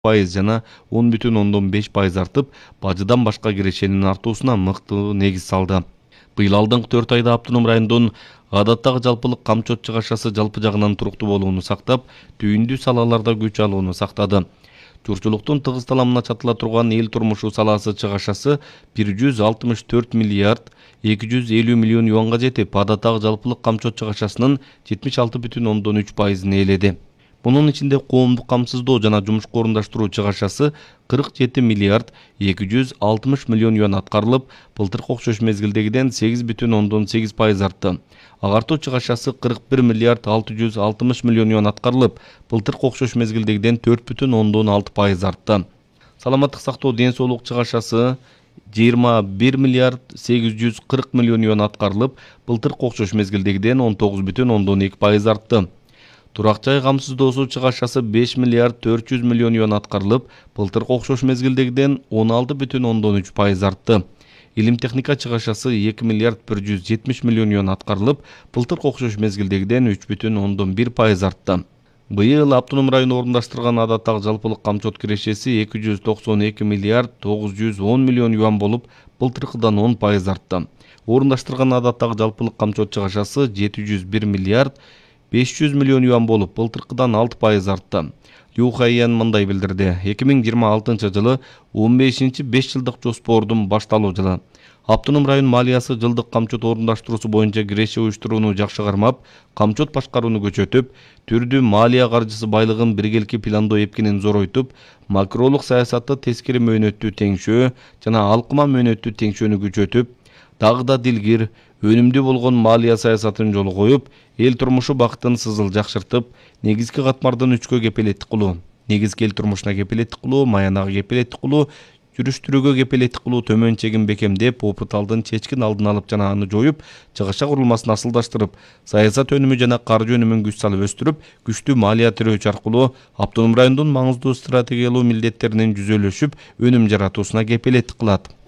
жана 10,5% артып, бажыдан башка кирешенин артуусуна мыкты негиз салды. Быйыл алдыңкы 4 айда автоном райондун адаттагы жалпылык камчот чыгашасы жалпы жагынан туруктуу болууну сактап, түйүндүү салаларда күч алууну сактады. Журчулуктун тыгыз таламына чатыла турган эл турмушу саласы чыгашасы 164 миллиард 250 миллион юанга жетип, адаттагы жалпылык камчот чыгашасынын 76,3%-ын ээледи. Мунун ичинде коомдук камсыздоо жана жумушка орундаштыруу чыгашасы 47 миллиард 260 миллион юан аткарылып, былтыркы окшош мезгилдегиден 8,8% артты. Агартуу чыгашасы 41 миллиард 660 миллион юан аткарылып, былтыркы окшош мезгилдегиден 4,6% артты. Саламаттык сактоо ден соолук чыгашасы 21 миллиард 840 миллион юан аткарылып, былтыркы окшош мезгилдегиден 19,2% артты. Турак жай камсыздоосу чыгашасы 5 миллиард 400 миллион юан аткарылып, былтыркы окшош мезгилдегиден 16,3% артты. Илим техника чыгашасы 2 миллиард 170 миллион юан аткарылып, былтыркы окшош мезгилдегиден 3,1% артты. Быйыл автоном район орундаштырган адаттагы жалпылык камчот кирешеси 292 миллиард 910 миллион юан болуп, былтыркыдан 10% артты. Орундаштырган адаттагы жалпылык камчот чыгашасы 701 миллиард 500 миллион юан болуп, былтыркыдан 6% артты. Лю Хайян мындай билдирди. 2026 жылы 15-5 жылдык жоспордун башталуу жылы. Автоном район малиясы жылдык камчот орундаштыруусу боюнча киреше уюштурууну жакшы кармап, камчот башкарууну көчөтүп, түрдүү малия каржысы байлыгын биргеликти пландоо эпкинин зоройтуп, макролук саясатты тескери мөөнөттүү теңшөө жана алкыма мөөнөттүү теңшөөнү күчөтүп, дагы да дилгир, өнүмдүү болгон малия саясатын жолго коюп, эл турмушу бактын сызыл жакшыртып, негизги катмардан 3кө кепилеттик кылуу, негизги эл турмушуна кепилеттик кылуу, маянага кепилеттик кылуу, жүрүш-түрүүгө кепилеттик кылуу төмөн чегин бекемдеп, опыталдын чечкин алдын алып жана аны жоюп, чыгыша курулмасын асылдаштырып, саясат өнүмү жана каржы өнүмүн күч салып өстүрүп, күчтүү малия тирөөчү аркылуу автоном райондун маңыздуу стратегиялуу милдеттеринин жүзөлөшүп, өнүм жаратуусуна кепилеттик кылат.